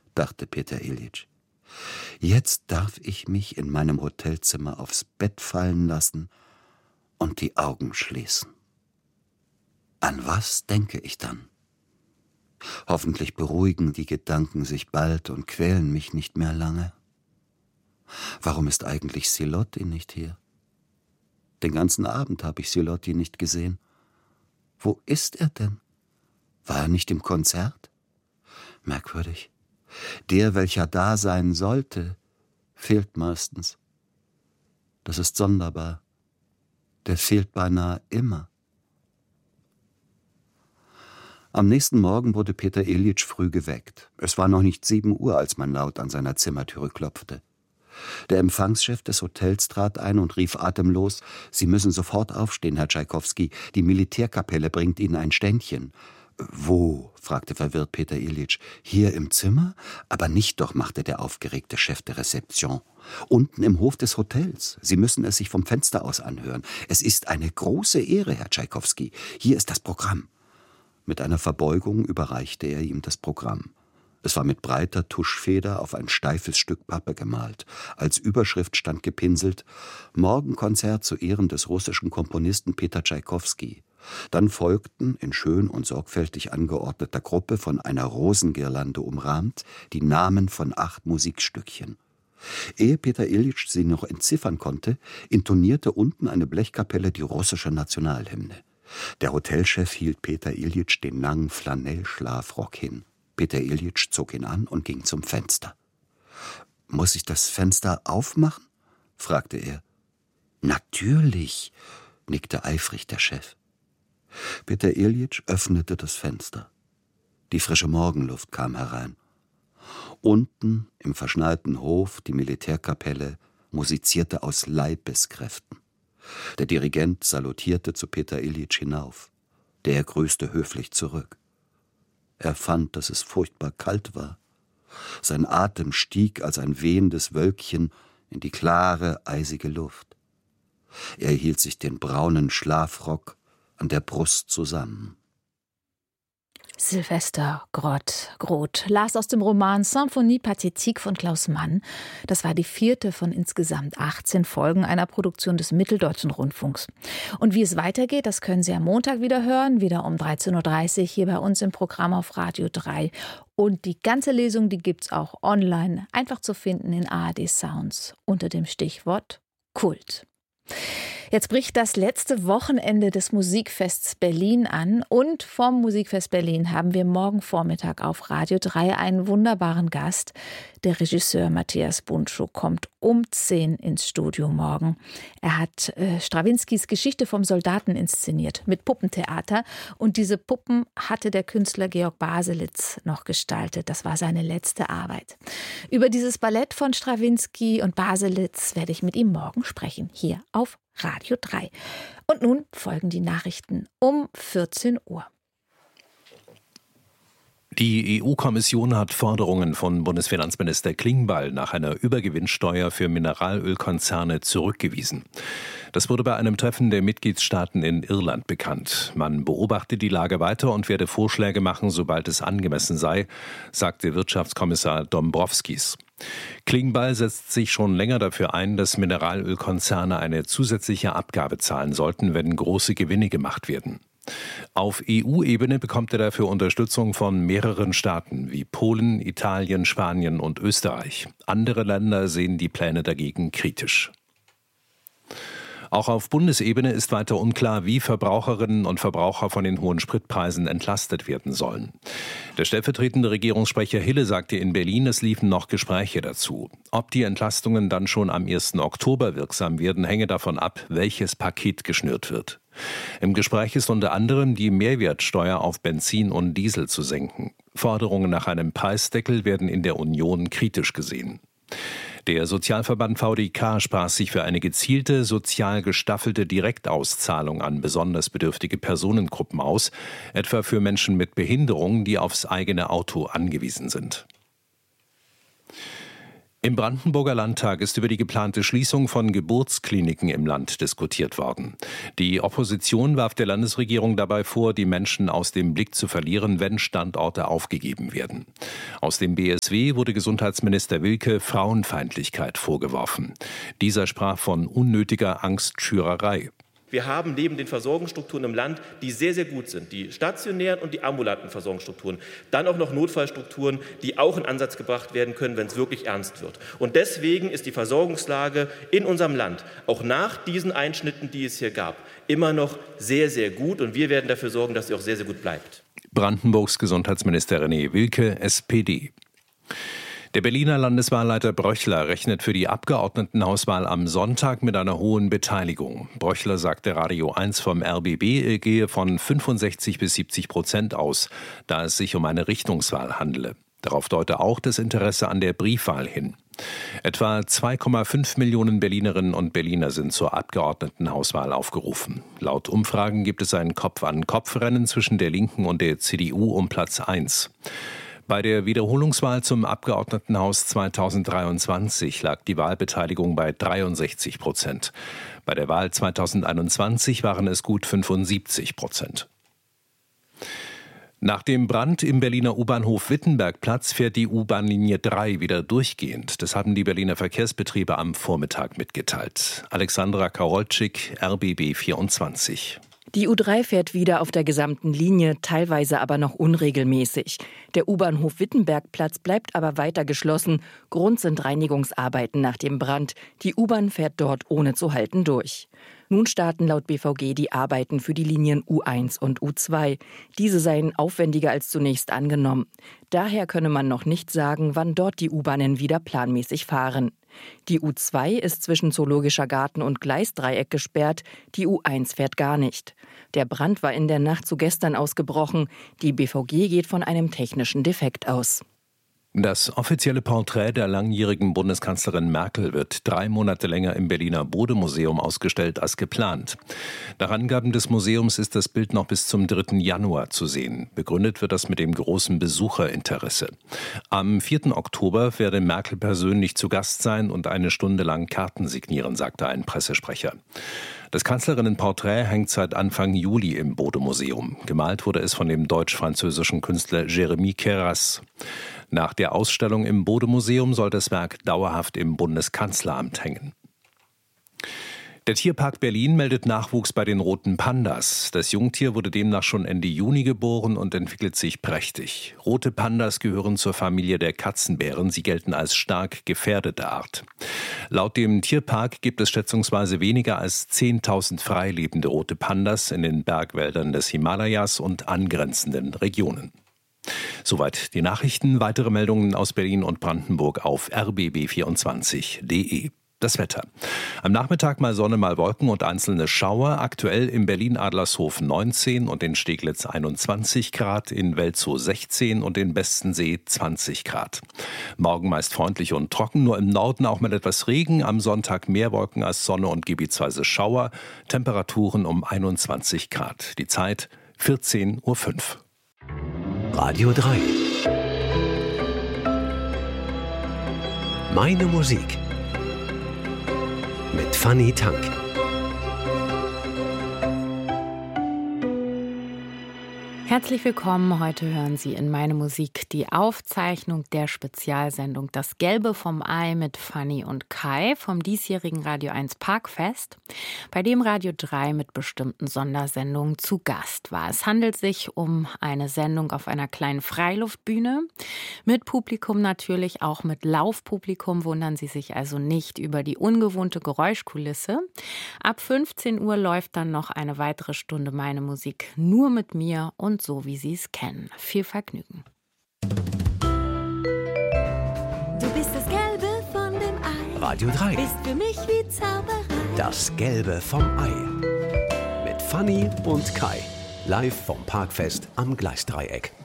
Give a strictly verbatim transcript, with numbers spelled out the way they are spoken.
dachte Peter Iljitsch. Jetzt darf ich mich in meinem Hotelzimmer aufs Bett fallen lassen und die Augen schließen. An was denke ich dann? Hoffentlich beruhigen die Gedanken sich bald und quälen mich nicht mehr lange. Warum ist eigentlich Silotti nicht hier? Den ganzen Abend habe ich Silotti nicht gesehen. Wo ist er denn? War er nicht im Konzert? Merkwürdig. Der, welcher da sein sollte, fehlt meistens. Das ist sonderbar. Der fehlt beinahe immer. Am nächsten Morgen wurde Peter Iljitsch früh geweckt. Es war noch nicht sieben Uhr, als man laut an seiner Zimmertüre klopfte. Der Empfangschef des Hotels trat ein und rief atemlos: »Sie müssen sofort aufstehen, Herr Tschaikowski. Die Militärkapelle bringt Ihnen ein Ständchen.« »Wo?« fragte verwirrt Peter Iljitsch. »Hier im Zimmer? Aber nicht doch«, machte der aufgeregte Chef der Rezeption. »Unten im Hof des Hotels. Sie müssen es sich vom Fenster aus anhören. Es ist eine große Ehre, Herr Tschaikowski. Hier ist das Programm.« Mit einer Verbeugung überreichte er ihm das Programm. Es war mit breiter Tuschfeder auf ein steifes Stück Pappe gemalt. Als Überschrift stand gepinselt: »Morgenkonzert zu Ehren des russischen Komponisten Peter Tschaikowski.« Dann folgten, in schön und sorgfältig angeordneter Gruppe, von einer Rosengirlande umrahmt, die Namen von acht Musikstückchen. Ehe Peter Iljitsch sie noch entziffern konnte, intonierte unten eine Blechkapelle die russische Nationalhymne. Der Hotelchef hielt Peter Iljitsch den langen Flanellschlafrock hin. Peter Iljitsch zog ihn an und ging zum Fenster. »Muss ich das Fenster aufmachen?« fragte er. »Natürlich«, nickte eifrig der Chef. Peter Iljitsch öffnete das Fenster. Die frische Morgenluft kam herein. Unten im verschneiten Hof die Militärkapelle musizierte aus Leibeskräften. Der Dirigent salutierte zu Peter Iljitsch hinauf. Der grüßte höflich zurück. Er fand, dass es furchtbar kalt war. Sein Atem stieg als ein wehendes Wölkchen in die klare, eisige Luft. Er hielt sich den braunen Schlafrock an der Brust zusammen. Sylvester Groth, Groth las aus dem Roman Symphonie Pathétique von Klaus Mann. Das war die vierte von insgesamt achtzehn Folgen einer Produktion des Mitteldeutschen Rundfunks. Und wie es weitergeht, das können Sie am Montag wieder hören, wieder um dreizehn Uhr dreißig hier bei uns im Programm auf Radio drei. Und die ganze Lesung, die gibt's auch online, einfach zu finden in A R D Sounds unter dem Stichwort Kult. Jetzt bricht das letzte Wochenende des Musikfests Berlin an und vom Musikfest Berlin haben wir morgen Vormittag auf Radio drei einen wunderbaren Gast. Der Regisseur Matthias Bundschuh kommt um zehn ins Studio morgen. Er hat äh, Strawinskys Geschichte vom Soldaten inszeniert mit Puppentheater und diese Puppen hatte der Künstler Georg Baselitz noch gestaltet. Das war seine letzte Arbeit. Über dieses Ballett von Strawinsky und Baselitz werde ich mit ihm morgen sprechen, hier auf Radio drei. Und nun folgen die Nachrichten um vierzehn Uhr. Die E U-Kommission hat Forderungen von Bundesfinanzminister Klingbeil nach einer Übergewinnsteuer für Mineralölkonzerne zurückgewiesen. Das wurde bei einem Treffen der Mitgliedstaaten in Irland bekannt. Man beobachte die Lage weiter und werde Vorschläge machen, sobald es angemessen sei, sagte Wirtschaftskommissar Dombrovskis. Klingbeil setzt sich schon länger dafür ein, dass Mineralölkonzerne eine zusätzliche Abgabe zahlen sollten, wenn große Gewinne gemacht werden. Auf E U-Ebene bekommt er dafür Unterstützung von mehreren Staaten wie Polen, Italien, Spanien und Österreich. Andere Länder sehen die Pläne dagegen kritisch. Auch auf Bundesebene ist weiter unklar, wie Verbraucherinnen und Verbraucher von den hohen Spritpreisen entlastet werden sollen. Der stellvertretende Regierungssprecher Hille sagte in Berlin, es liefen noch Gespräche dazu. Ob die Entlastungen dann schon am ersten Oktober wirksam werden, hänge davon ab, welches Paket geschnürt wird. Im Gespräch ist unter anderem die Mehrwertsteuer auf Benzin und Diesel zu senken. Forderungen nach einem Preisdeckel werden in der Union kritisch gesehen. Der Sozialverband V D K sprach sich für eine gezielte, sozial gestaffelte Direktauszahlung an besonders bedürftige Personengruppen aus, etwa für Menschen mit Behinderung, die aufs eigene Auto angewiesen sind. Im Brandenburger Landtag ist über die geplante Schließung von Geburtskliniken im Land diskutiert worden. Die Opposition warf der Landesregierung dabei vor, die Menschen aus dem Blick zu verlieren, wenn Standorte aufgegeben werden. Aus dem B S W wurde Gesundheitsminister Wilke Frauenfeindlichkeit vorgeworfen. Dieser sprach von unnötiger Angstschürerei. Wir haben neben den Versorgungsstrukturen im Land, die sehr, sehr gut sind, die stationären und die ambulanten Versorgungsstrukturen, dann auch noch Notfallstrukturen, die auch in Ansatz gebracht werden können, wenn es wirklich ernst wird. Und deswegen ist die Versorgungslage in unserem Land, auch nach diesen Einschnitten, die es hier gab, immer noch sehr, sehr gut. Und wir werden dafür sorgen, dass sie auch sehr, sehr gut bleibt. Brandenburgs Gesundheitsminister René Wilke, S P D. Der Berliner Landeswahlleiter Bröchler rechnet für die Abgeordnetenhauswahl am Sonntag mit einer hohen Beteiligung. Bröchler sagte Radio eins vom R B B, er gehe von fünfundsechzig bis siebzig Prozent aus, da es sich um eine Richtungswahl handele. Darauf deute auch das Interesse an der Briefwahl hin. Etwa zwei Komma fünf Millionen Berlinerinnen und Berliner sind zur Abgeordnetenhauswahl aufgerufen. Laut Umfragen gibt es ein Kopf-an-Kopf-Rennen zwischen der Linken und der C D U um Platz eins. Bei der Wiederholungswahl zum Abgeordnetenhaus zweitausenddreiundzwanzig lag die Wahlbeteiligung bei dreiundsechzig Prozent. Bei der Wahl zweitausendeinundzwanzig waren es gut fünfundsiebzig Prozent. Nach dem Brand im Berliner U-Bahnhof Wittenbergplatz fährt die U-Bahn-Linie drei wieder durchgehend. Das haben die Berliner Verkehrsbetriebe am Vormittag mitgeteilt. Alexandra Karolczyk, R B B vierundzwanzig. Die U drei fährt wieder auf der gesamten Linie, teilweise aber noch unregelmäßig. Der U-Bahnhof Wittenbergplatz bleibt aber weiter geschlossen. Grund sind Reinigungsarbeiten nach dem Brand. Die U-Bahn fährt dort ohne zu halten durch. Nun starten laut B V G die Arbeiten für die Linien U eins und U zwei. Diese seien aufwendiger als zunächst angenommen. Daher könne man noch nicht sagen, wann dort die U-Bahnen wieder planmäßig fahren. Die U zwei ist zwischen Zoologischer Garten und Gleisdreieck gesperrt, die U eins fährt gar nicht. Der Brand war in der Nacht zu gestern ausgebrochen. Die B V G geht von einem technischen Defekt aus. Das offizielle Porträt der langjährigen Bundeskanzlerin Merkel wird drei Monate länger im Berliner Bode-Museum ausgestellt als geplant. Nach Angaben des Museums ist das Bild noch bis zum dritten Januar zu sehen. Begründet wird das mit dem großen Besucherinteresse. Am vierten Oktober werde Merkel persönlich zu Gast sein und eine Stunde lang Karten signieren, sagte ein Pressesprecher. Das Kanzlerinnenporträt hängt seit Anfang Juli im Bode-Museum. Gemalt wurde es von dem deutsch-französischen Künstler Jérémy Queyras. Nach der Ausstellung im Bode-Museum soll das Werk dauerhaft im Bundeskanzleramt hängen. Der Tierpark Berlin meldet Nachwuchs bei den roten Pandas. Das Jungtier wurde demnach schon Ende Juni geboren und entwickelt sich prächtig. Rote Pandas gehören zur Familie der Katzenbären. Sie gelten als stark gefährdete Art. Laut dem Tierpark gibt es schätzungsweise weniger als zehntausend freilebende rote Pandas in den Bergwäldern des Himalayas und angrenzenden Regionen. Soweit die Nachrichten. Weitere Meldungen aus Berlin und Brandenburg auf r b b vierundzwanzig punkt d e. Das Wetter. Am Nachmittag mal Sonne, mal Wolken und einzelne Schauer. Aktuell in Berlin-Adlershof neunzehn und in Steglitz einundzwanzig Grad, in Welzow sechzehn und in Bestensee zwanzig Grad. Morgen meist freundlich und trocken, nur im Norden auch mal etwas Regen. Am Sonntag mehr Wolken als Sonne und gebietsweise Schauer. Temperaturen um einundzwanzig Grad. Die Zeit vierzehn Uhr fünf. Radio drei. Meine Musik. Mit Fanny Tank. Herzlich willkommen. Heute hören Sie in Meine Musik die Aufzeichnung der Spezialsendung Das Gelbe vom Ei mit Fanny und Kai vom diesjährigen Radio eins Parkfest, bei dem Radio drei mit bestimmten Sondersendungen zu Gast war. Es handelt sich um eine Sendung auf einer kleinen Freiluftbühne, mit Publikum natürlich, auch mit Laufpublikum. Wundern Sie sich also nicht über die ungewohnte Geräuschkulisse. Ab fünfzehn Uhr läuft dann noch eine weitere Stunde Meine Musik nur mit mir und so, wie Sie es kennen. Viel Vergnügen. Du bist das Gelbe von dem Ei. Radio drei. Bist für mich wie Zauberei. Das Gelbe vom Ei. Mit Fanny und Kai. Live vom Parkfest am Gleisdreieck.